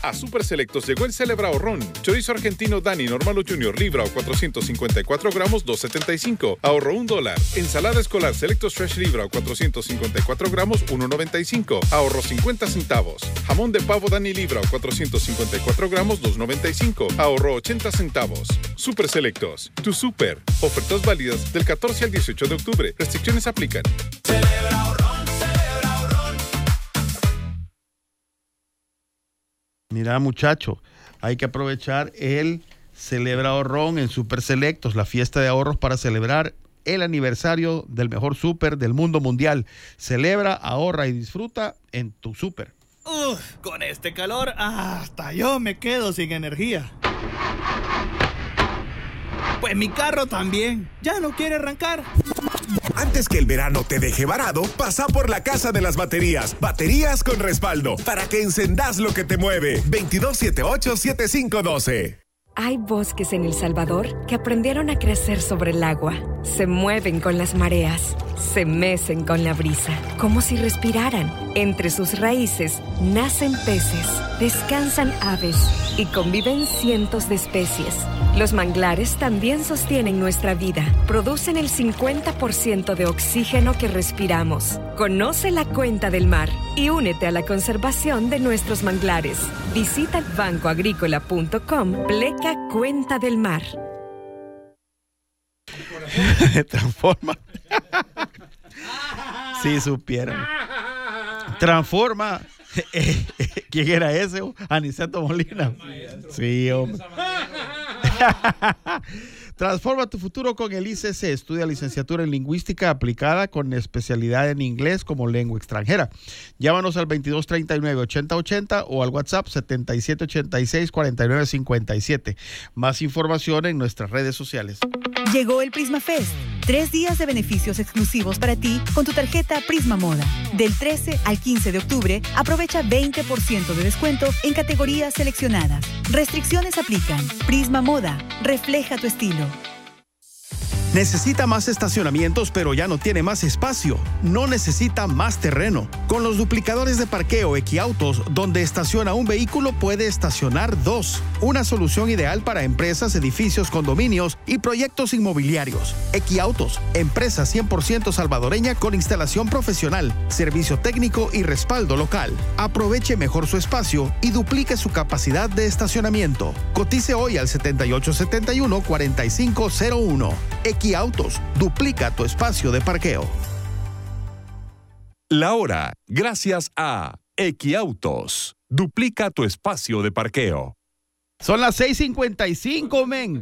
A Super Selectos llegó el Celebra Ahorrón. Chorizo argentino Dani Normal o Junior Libra o 454 gramos, $2.75. Ahorro $1. Ensalada escolar Selectos Fresh Libra o 454 gramos, $1.95. Ahorro 50 centavos. Jamón de pavo Dani Libra o 454 gramos, $2.95. Ahorro 80 centavos. Super Selectos. Tu super. Ofertas válidas del 14 al 18 de octubre. Restricciones aplican. Celebra Ahorrón, celebra Ahorrón. Mira, muchacho, hay que aprovechar el Celebra Ahorrón en Super Selectos, la fiesta de ahorros para celebrar el aniversario del mejor súper del mundo mundial. Celebra, ahorra y disfruta en tu súper. Con este calor, hasta yo me quedo sin energía. Pues mi carro también, ya no quiere arrancar. Antes que el verano te deje varado, pasa por la Casa de las Baterías. Baterías con respaldo, para que encendas lo que te mueve. 2278-7512. Hay bosques en El Salvador que aprendieron a crecer sobre el agua. Se mueven con las mareas, se mecen con la brisa, como si respiraran. Entre sus raíces nacen peces, descansan aves y conviven cientos de especies. Los manglares también sostienen nuestra vida. Producen el 50% de oxígeno que respiramos. Conoce la cuenta del mar y únete a la conservación de nuestros manglares. Visita bancoagrícola.com /Cuenta del Mar. Transforma. Si supieran. Transforma. ¿Quién era ese? Aniceto Molina. Sí, hombre. Transforma tu futuro con el ICC. Estudia licenciatura en Lingüística Aplicada con especialidad en inglés como lengua extranjera. Llámanos al 2239-8080 o al WhatsApp 7786-4957. Más información en nuestras redes sociales. Llegó el Prisma Fest. 3 días de beneficios exclusivos para ti con tu tarjeta Prisma Moda. Del 13 al 15 de octubre, aprovecha 20% de descuento en categorías seleccionadas. Restricciones aplican. Prisma Moda. Refleja tu estilo. Necesita más estacionamientos, pero ya no tiene más espacio. No necesita más terreno. Con los duplicadores de parqueo Equiautos, donde estaciona un vehículo, puede estacionar 2. Una solución ideal para empresas, edificios, condominios y proyectos inmobiliarios. Equiautos, empresa 100% salvadoreña con instalación profesional, servicio técnico y respaldo local. Aproveche mejor su espacio y duplique su capacidad de estacionamiento. Cotice hoy al 7871-4501. Equiautos, duplica tu espacio de parqueo. La hora, gracias a Equiautos. Duplica tu espacio de parqueo. Son las 6:55, men.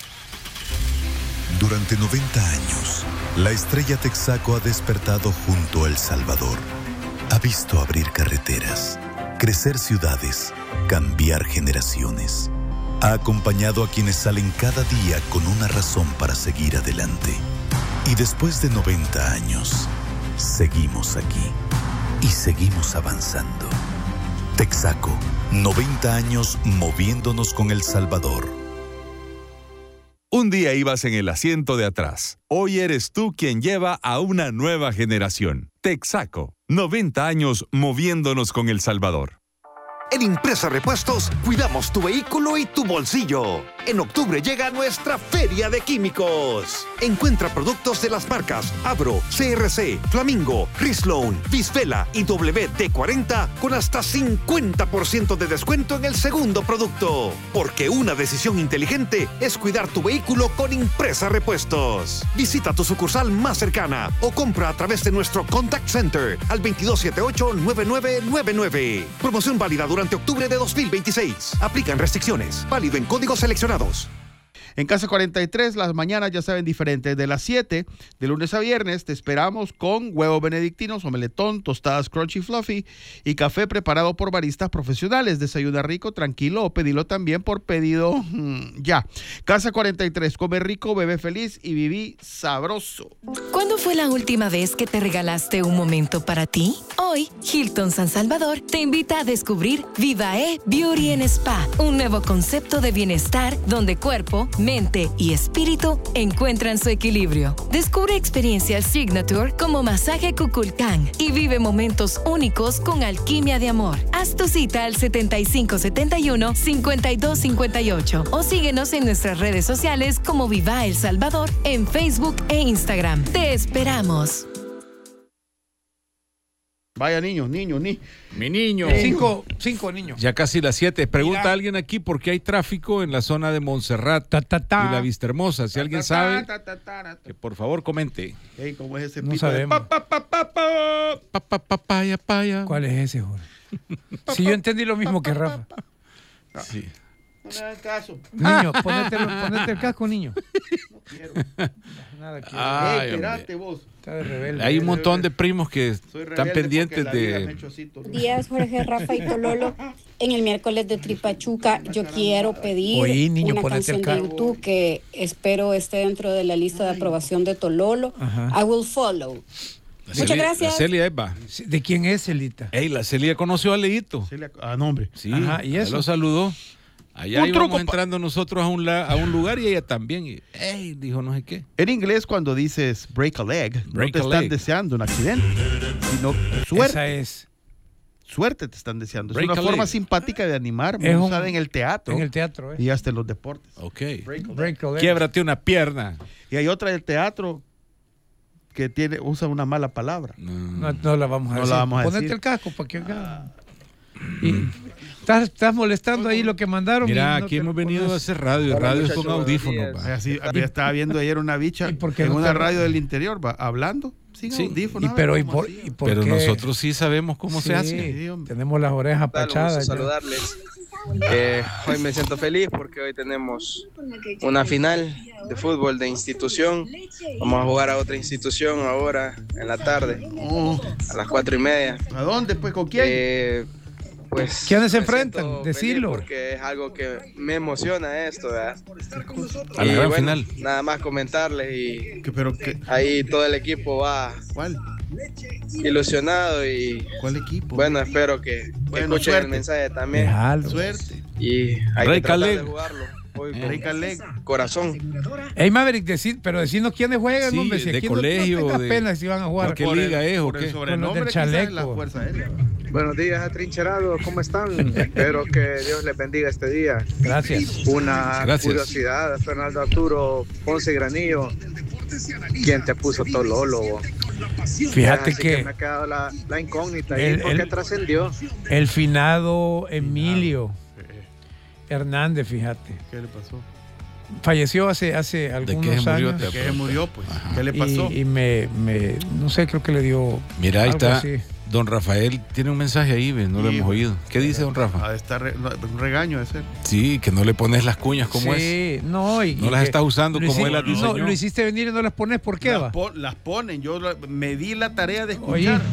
Durante 90 años, la estrella Texaco ha despertado junto a El Salvador. Ha visto abrir carreteras, crecer ciudades, cambiar generaciones. Ha acompañado a quienes salen cada día con una razón para seguir adelante. Y después de 90 años, seguimos aquí y seguimos avanzando. Texaco, 90 años moviéndonos con El Salvador. Un día ibas en el asiento de atrás. Hoy eres tú quien lleva a una nueva generación. Texaco, 90 años moviéndonos con El Salvador. En Impresa Repuestos, cuidamos tu vehículo y tu bolsillo. En octubre llega nuestra Feria de Químicos. Encuentra productos de las marcas Abro, CRC, Flamingo, Rislone, Visvela y WD-40 con hasta 50% de descuento en el segundo producto. Porque una decisión inteligente es cuidar tu vehículo con Impresa Repuestos. Visita tu sucursal más cercana o compra a través de nuestro Contact Center al 2278-9999. Promoción válida durante octubre de 2026. Aplican restricciones. Válido en códigos seleccionados. En Casa 43, las mañanas ya saben diferentes. De las 7, de lunes a viernes, te esperamos con huevos benedictinos, omeletón, tostadas crunchy fluffy y café preparado por baristas profesionales. Desayuna rico, tranquilo o pedilo también por pedido ya. Casa 43, come rico, bebe feliz y viví sabroso. ¿Cuándo fue la última vez que te regalaste un momento para ti? Hoy, Hilton San Salvador te invita a descubrir Vivae Beauty and Spa, un nuevo concepto de bienestar donde cuerpo, mente y espíritu encuentran su equilibrio. Descubre experiencias Signature como masaje Kukulkan y vive momentos únicos con Alquimia de Amor. Haz tu cita al 7571-5258 o síguenos en nuestras redes sociales como Viva El Salvador en Facebook e Instagram. Te esperamos. Vaya niños. Mi niño. 5 niños. Ya casi las 7. Pregunta a alguien aquí por qué hay tráfico en la zona de Montserrat y la Vista Hermosa. Si alguien sabe, que por favor comente. ¿Cómo es ese No pito? sabemos. Papaya. ¿Cuál es ese, Jorge? Si yo entendí lo mismo que Rafa. Sí. No le hagas caso. Niño, ponete el casco, niño. No quiero. Nada quiero. Ay, espérate vos. Está de rebelde. Hay un montón de primos que están pendientes de... Buenos días, Jorge, Rafa y Tololo. En el miércoles de Tripachuca yo quiero pedir una canción de YouTube que espero esté dentro de la lista de aprobación de Tololo. I Will Follow. Muchas gracias. La Celia Eva. ¿De quién es Celita? La Celia conoció a Leito. Nombre. Sí, Ajá, ¿y eso? lo saludó. Allá Un íbamos truco entrando nosotros a un lugar y ella también. Y, dijo no sé qué. En inglés, cuando dices break a leg, no Break te a están leg. deseando un accidente, sino suerte. Esa es. Suerte te están deseando. Break Es una a forma leg. simpática de animar, muy Es usada en el teatro. En el teatro, Y hasta en los deportes. Ok. Break a leg. Quiebrate una pierna. Y hay otra del teatro que usa una mala palabra. No la vamos a decir. Ponete decir. el casco para que haga. Y estás molestando ahí lo que mandaron. Mira, y no aquí te hemos lo venido pones. a hacer radio. Radio es con audífonos. Va. Así, estaba viendo ayer una bicha en no una te- radio del interior, hablando sin Sí. audífonos. Pero ¿cómo ¿y así? por Pero qué? nosotros sí sabemos cómo se Sí, hace. tenemos las orejas pachadas. ya. Saludarles. Hoy me siento feliz porque hoy tenemos una final de fútbol de institución. Vamos a jugar a otra institución ahora en la tarde, a las 4:30. ¿A dónde? Pues, ¿con quién? Pues, ¿Quiénes se me enfrentan? siento Decilo. feliz porque es algo que me emociona esto, ¿verdad? A la Y gran bueno, final. nada más comentarles y ¿Pero ahí todo el equipo va ¿Cuál? ilusionado y ¿Cuál equipo? bueno, espero que Bueno, escuchen suerte. el mensaje también. Déjalo. Suerte. Y hay Break que tratar a de leg. jugarlo. Hoy con Break a leg. corazón. Hey Maverick, pero decirnos quiénes juegan, Sí, hombre. Si de aquí colegio, no tengas de- pena si van a jugar. ¿Qué liga es o Por el qué? sobrenombre del quizás es chaleco. la Fuerza Aérea. Buenos días, atrincherados, ¿cómo están? Espero que Dios les bendiga este día. Gracias. Una Gracias. curiosidad, Fernando Arturo Ponce Granillo. ¿Quién te puso Tololo? Fíjate Así que me ha quedado la incógnita. El- ¿Y por qué el- trascendió? el finado Emilio Hernández, fíjate, ¿Qué le pasó? falleció hace algunos años. ¿De qué murió? Pues? ¿Qué le pasó? Y me, no sé, creo que le dio. Mira, ahí algo está. así. Don Rafael tiene un mensaje ahí, ¿ves? No lo Sí, hemos oído. ¿Qué dice don Rafa? Ha de estar un regaño de ser. Sí, que no le pones las cuñas como es. Sí, no, y No las que estás usando lo como hici- él las diseñó. No, lo hiciste venir y no las pones, ¿por qué va? Las ponen. Yo me di la tarea de Oye. escuchar.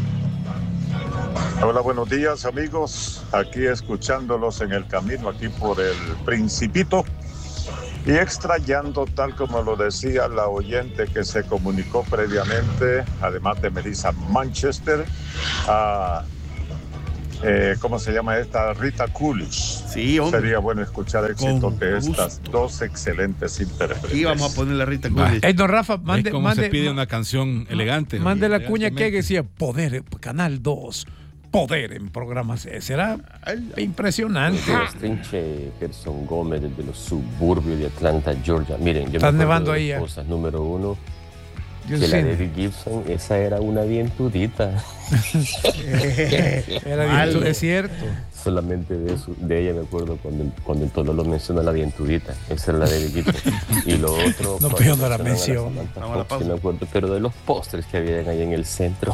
Hola, buenos días amigos, aquí escuchándolos en el camino aquí por el Principito y extrañando, tal como lo decía la oyente que se comunicó previamente, además de Melissa Manchester, a ¿cómo se llama esta? Rita Coolidge. Sí, hombre. Sería bueno escuchar éxitos Con de estas dos excelentes intérpretes. Y vamos a poner la Rita Coolidge. Don Rafa, ¿Ves mande, cómo se mande, pide una canción elegante? mande la cuña que decía Poder, Canal 2, Poder en programas. Será impresionante. Trinche Gerson Gómez desde los suburbios de Atlanta, Georgia. Miren, yo Está me nevando acuerdo de ahí, dos cosas. Número uno, Dios que la sí. de Eddie Gibson, esa era una vientudita. Era bien, es cierto. Solamente de ella me acuerdo cuando el Tololo menciona la vientudita. Esa era la de Eddie Gibson. Y lo otro, No, cuando pero yo no la mencionaban a menciono. Samantha Vamos a la Fox, sí me acuerdo, pero de los postres que habían ahí en el centro.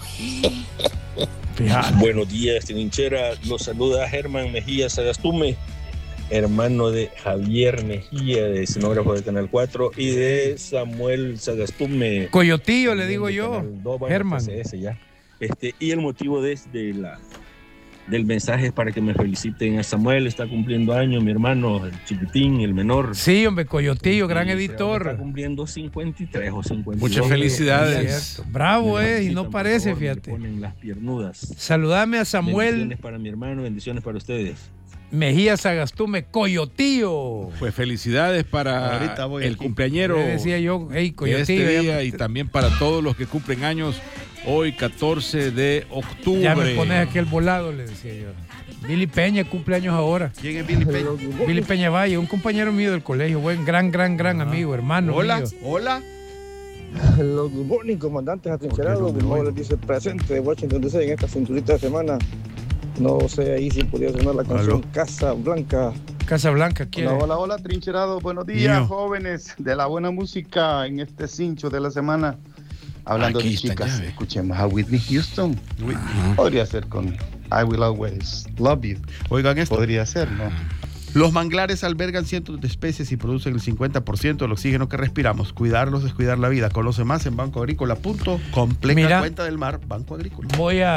Buenos días, trinchera. Los saluda Germán Mejía Sagastume, hermano de Javier Mejía, de escenógrafo de Canal 4, y de Samuel Sagastume. Coyotillo, le digo de yo. Canal 2, bueno, Germán. pues ese ya. Y el motivo desde la del mensaje es para que me feliciten a Samuel, está cumpliendo años, mi hermano, el chiquitín, el menor. Sí, hombre, Coyotillo, gran editor. Está cumpliendo 53 o 52. Muchas felicidades. Bravo, y no parece, fíjate. Me ponen las piernudas. Saludame a Samuel. Bendiciones para mi hermano, bendiciones para ustedes. Mejía Sagastume, Coyotillo. Pues felicidades para el cumpleañero. Le decía yo, Coyotillo. Este día y también para todos los que cumplen años hoy, 14 de octubre. Ya me pones aquí el volado, le decía yo. Billy Peña cumple años ahora. ¿Quién es Billy Peña? Billy Peña Valle, un compañero mío del colegio, buen, gran amigo, hermano. Hola, mío. hola. Los good morning, comandantes atrincherados. Good morning, les dice presente de Washington DC en esta cinturita de semana. No sé ahí si podía sonar la canción Casa Blanca. Casa Blanca, ¿quién? Hola, trincherados. Buenos días, jóvenes de la buena música en este cincho de la semana. Hablando de chicas, escuchemos a Whitney Houston. Podría ser con I Will Always Love You. Oigan esto. Podría ser, ¿no? Los manglares albergan cientos de especies y producen el 50% del oxígeno que respiramos. Cuidarlos es cuidar la vida. Conoce más en bancoagrícola.com. Mira, cuenta del mar, Banco Agrícola.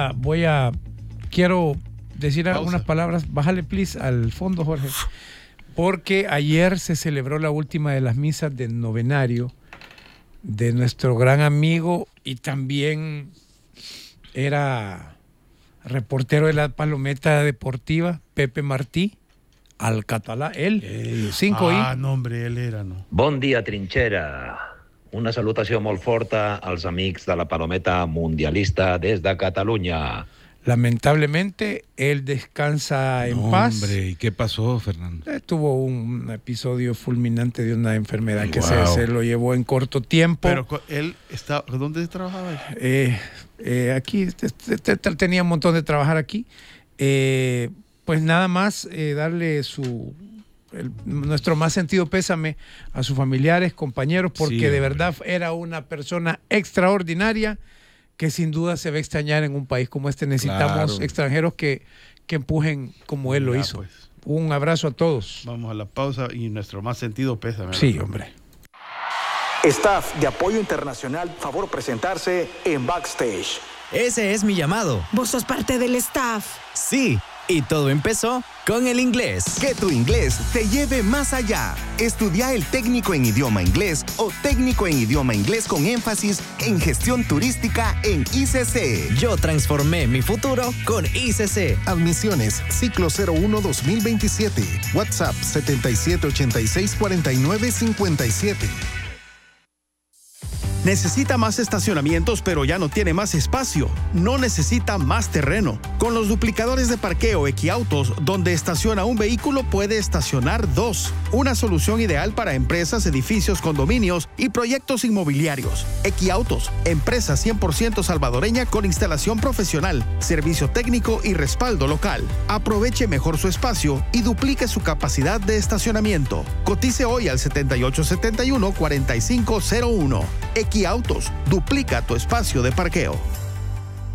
Quiero decir algunas palabras. Bájale, please, al fondo, Jorge. Porque ayer se celebró la última de las misas del novenario de nuestro gran amigo y también era reportero de la Palometa Deportiva, Pepe Martí, al català, él, 5i. No, hombre, él era, no. Bon dia, trinxera. Una salutació molt forta als amics de la Palometa Mundialista des de Catalunya. Lamentablemente, él descansa en paz. Hombre, ¿y qué pasó, Fernando? Tuvo un episodio fulminante de una enfermedad que se lo llevó en corto tiempo. Pero él está, ¿dónde trabajaba? Aquí, tenía un montón de trabajar aquí. Pues nada más darle nuestro más sentido pésame a sus familiares, compañeros, porque de verdad era una persona extraordinaria que sin duda se va a extrañar en un país como este. Necesitamos extranjeros que empujen como él lo hizo. Pues. Un abrazo a todos. Vamos a la pausa y nuestro más sentido pésame. Sí, hombre. Staff de apoyo internacional, favor presentarse en Backstage. Ese es mi llamado. ¿Vos sos parte del staff? Sí. Y todo empezó con el inglés. Que tu inglés te lleve más allá. Estudia el técnico en idioma inglés o técnico en idioma inglés con énfasis en gestión turística en ICC. Yo transformé mi futuro con ICC. Admisiones, ciclo 01-2027. WhatsApp 7786-4957. Necesita más estacionamientos, pero ya no tiene más espacio. No necesita más terreno. Con los duplicadores de parqueo Equiautos, donde estaciona un vehículo, puede estacionar dos. Una solución ideal para empresas, edificios, condominios y proyectos inmobiliarios. Equiautos, empresa 100% salvadoreña con instalación profesional, servicio técnico y respaldo local. Aproveche mejor su espacio y duplique su capacidad de estacionamiento. Cotice hoy al 7871-4501. Equiautos, duplica tu espacio de parqueo.